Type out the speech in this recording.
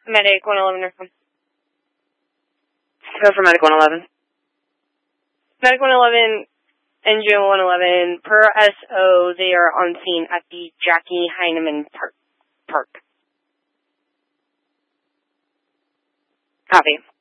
Medic 111 or something. Go for Medic 111. Medic 111, Engine 111, per SO, they are on scene at the Jackie Heineman Park. Copy.